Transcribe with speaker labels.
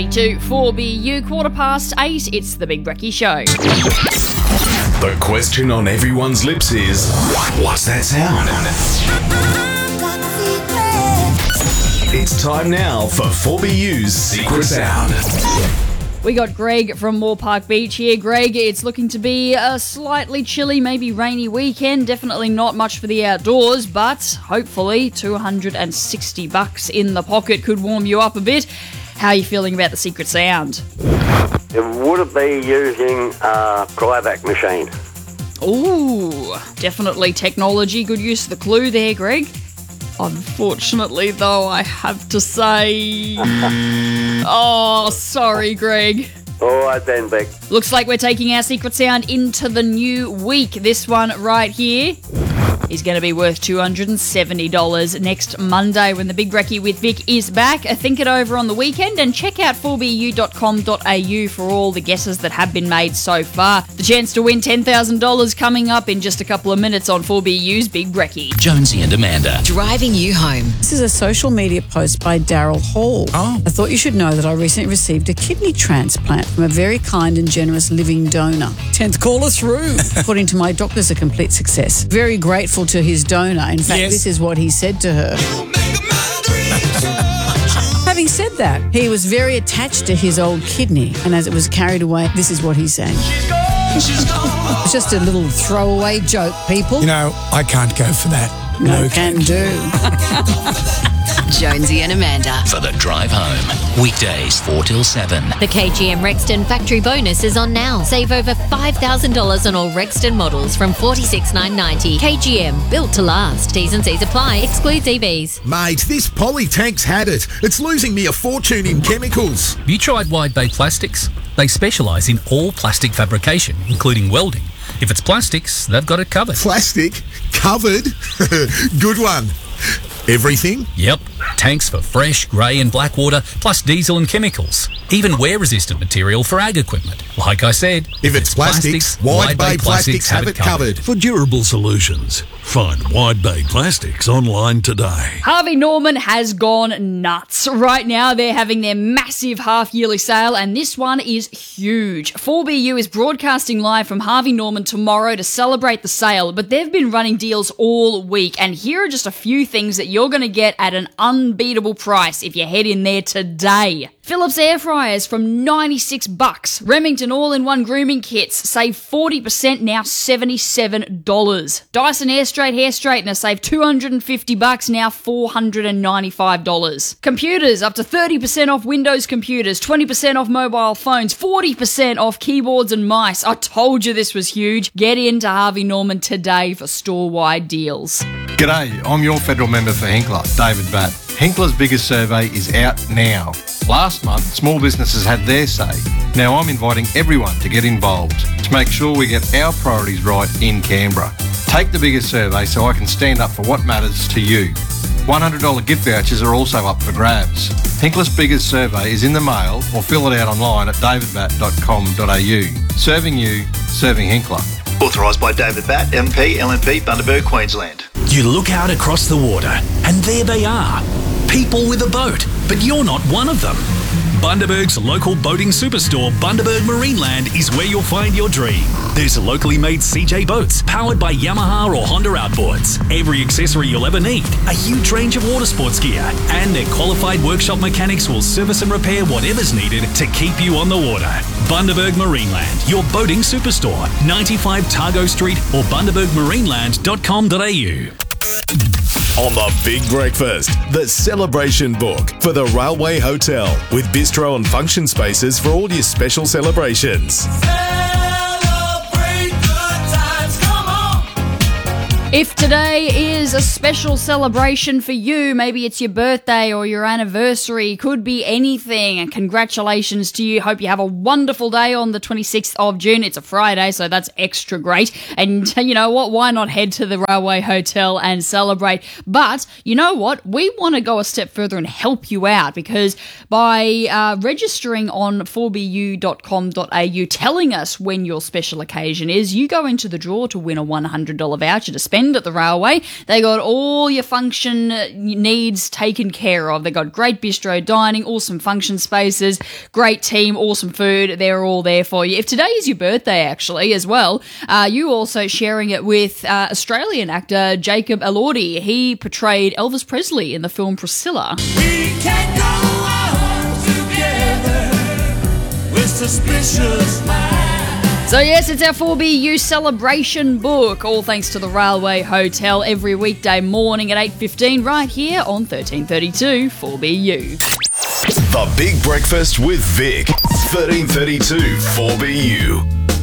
Speaker 1: To 4BU, 8:15, it's the Big Brekkie Show.
Speaker 2: The question on everyone's lips is, what's that sound? It's time now for 4BU's Secret Sound.
Speaker 1: We got Greg from Moore Park Beach here. Greg, it's looking to be a slightly chilly, maybe rainy weekend. Definitely not much for the outdoors, but hopefully $260 in the pocket could warm you up a bit. How are you feeling about the Secret Sound?
Speaker 3: Would it be using a Cryovac machine?
Speaker 1: Ooh, definitely technology. Good use of the clue there, Greg. Unfortunately, though, I have to say... Oh, sorry, Greg.
Speaker 3: All right then, Beck.
Speaker 1: Looks like we're taking our Secret Sound into the new week. This one right here is going to be worth $270 next Monday when the Big Brekkie with Vic is back. Think it over on the weekend and check out 4bu.com.au for all the guesses that have been made so far. The chance to win $10,000 coming up in just a couple of minutes on 4BU's Big Brekkie.
Speaker 4: Jonesy and Amanda.
Speaker 5: Driving you home.
Speaker 6: This is a social media post by Daryl Hall.
Speaker 4: Oh.
Speaker 6: I thought you should know that I recently received a kidney transplant from a very kind and generous living donor. 10th caller through. According to my doctors, a complete success. Very grateful to his donor. In fact, This is what he said to her. Having said that, he was very attached to his old kidney, and as it was carried away, this is what he sang.
Speaker 4: She's gone.
Speaker 6: It's just a little throwaway joke, people.
Speaker 7: You know, I can't go for that.
Speaker 6: No can do.
Speaker 5: Jonesy and Amanda.
Speaker 4: For the drive home. Weekdays 4 till 7.
Speaker 8: The KGM Rexton factory bonus is on now. Save over $5,000 on all Rexton models from $46,990. KGM, built to last. T's and C's apply. Excludes EVs.
Speaker 9: Mate, this Polytank's had it. It's losing me a fortune in chemicals.
Speaker 10: Have you tried Wide Bay Plastics? They specialise in all plastic fabrication, including welding. If it's plastics, they've got it covered.
Speaker 9: Plastic? Covered? Good one. Everything?
Speaker 10: Yep. Tanks for fresh, grey and black water, plus diesel and chemicals. Even wear-resistant material for ag equipment. Like I said,
Speaker 9: if it's plastics, Wide Bay Plastics have it covered.
Speaker 11: For durable solutions, find Wide Bay Plastics online today.
Speaker 1: Harvey Norman has gone nuts. Right now, they're having their massive half-yearly sale, and this one is huge. 4BU is broadcasting live from Harvey Norman tomorrow to celebrate the sale, but they've been running deals all week, and here are just a few things that you're going to get at an unbeatable price if you head in there today. Philips air fryers from $96. Remington all-in-one grooming kits save 40%, now $77. Dyson Air Straight hair straightener save $250, now $495. Computers up to 30% off Windows computers, 20% off mobile phones, 40% off keyboards and mice. I told you this was huge. Get into Harvey Norman today for store-wide deals.
Speaker 12: G'day, I'm your federal member for Hinkler, David Batt. Hinkler's biggest survey is out now. Last month, small businesses had their say. Now I'm inviting everyone to get involved to make sure we get our priorities right in Canberra. Take the biggest survey so I can stand up for what matters to you. $100 gift vouchers are also up for grabs. Hinkler's biggest survey is in the mail or fill it out online at davidbatt.com.au. Serving you, serving Hinkler.
Speaker 13: Authorised by David Batt, MP, LNP, Bundaberg, Queensland.
Speaker 4: You look out across the water, and there they are. People with a boat, but you're not one of them. Bundaberg's local boating superstore, Bundaberg Marineland, is where you'll find your dream. There's locally made CJ boats powered by Yamaha or Honda outboards, every accessory you'll ever need, a huge range of water sports gear, and their qualified workshop mechanics will service and repair whatever's needed to keep you on the water. Bundaberg Marineland, your boating superstore, 95 Targo Street or bundabergmarineland.com.au.
Speaker 2: On the Big Breakfast, the celebration book for the Railway Hotel with bistro and function spaces for all your special celebrations.
Speaker 1: If today is a special celebration for you, maybe it's your birthday or your anniversary, could be anything, and congratulations to you. Hope you have a wonderful day on the 26th of June. It's a Friday, so that's extra great. And you know what? Why not head to the Railway Hotel and celebrate? But you know what? We want to go a step further and help you out, because by registering on 4bu.com.au, telling us when your special occasion is, you go into the draw to win a $100 voucher to spend weekend at the Railway. They got all your function needs taken care of. They got great bistro dining, awesome function spaces, great team, awesome food. They're all there for you. If today is your birthday, actually, as well, you also sharing it with Australian actor Jacob Elordi. He portrayed Elvis Presley in the film Priscilla.
Speaker 14: We can go on together with suspicious minds.
Speaker 1: So yes, it's our 4BU celebration book, all thanks to the Railway Hotel, every weekday morning at 8:15 right here on 1332 4BU.
Speaker 2: The Big Breakfast with Vic, 1332 4BU.